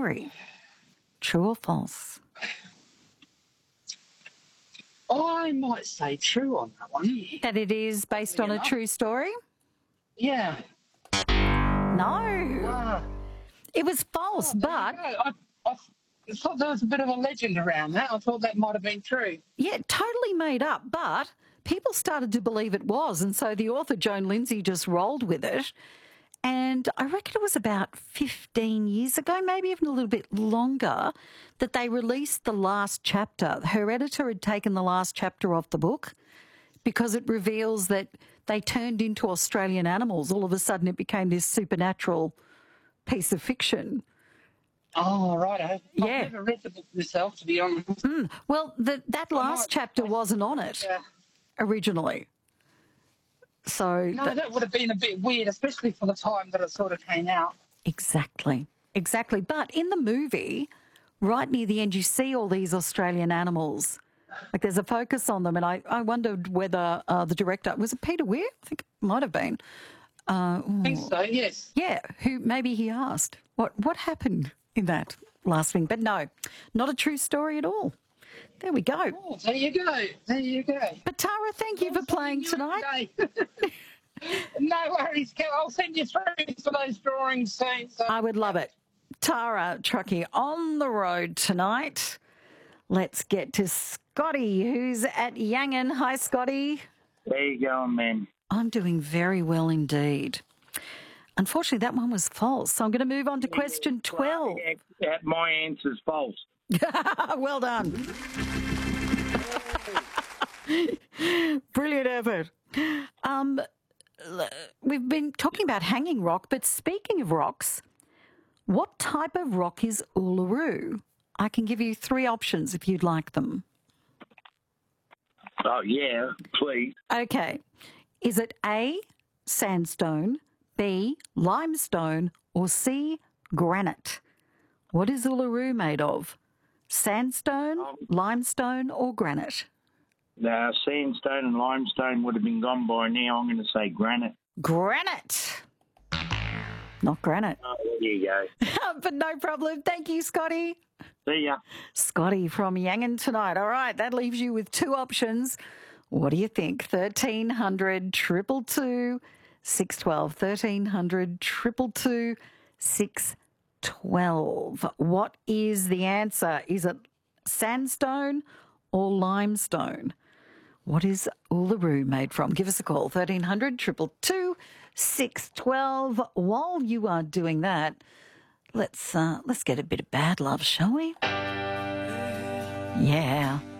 story? True or false? I might say true on that one. That it is based on a true story? Yeah. No. It was false, but... I thought there was a bit of a legend around that. I thought that might have been true. Yeah, totally made up, but people started to believe it was, and so the author, Joan Lindsay, just rolled with it. And I reckon it was about 15 years ago, maybe even a little bit longer, that they released the last chapter. Her editor had taken the last chapter off the book because it reveals that they turned into Australian animals. All of a sudden it became this supernatural piece of fiction. Oh, right. I've Yeah. never read the book myself, to be honest. Well, that last chapter wasn't on it originally. So No, that would have been a bit weird, especially for the time that it sort of came out. Exactly. But in the movie, right near the end, you see all these Australian animals. Like there's a focus on them, and I wondered whether the director, was it Peter Weir? I think it might have been. I think so, yes. Yeah, who maybe he asked what happened in that last thing. But no, not a true story at all. There we go. Oh, there you go. But Tara, thank you for playing tonight. No worries, Kel. I'll send you through for those drawings soon. So. I would love it. Tara Truckee on the road tonight. Let's get to Scotty, who's at Yangon. Hi, Scotty. How you going, man? I'm doing very well indeed. Unfortunately, that one was false. So I'm going to move on to question 12. My answer's false. Well done. Brilliant effort. We've been talking about hanging rock, but speaking of rocks, what type of rock is Uluru? I can give you 3 options if you'd like them. Oh, yeah, please. Okay. Is it A, sandstone, B, limestone, or C, granite? What is Uluru made of? Sandstone, limestone, or granite? Sandstone and limestone would have been gone by now. I'm going to say granite. Granite. Not granite. Oh, there you go. But no problem. Thank you, Scotty. See ya. Scotty from Yangon tonight. All right, that leaves you with 2 options. What do you think? 1300 222 612. 1300 222 612. What is the answer? Is it sandstone or limestone? What is Uluru made from? Give us a call, 1300 222 612. While you are doing that, let's get a bit of bad love, shall we? Yeah.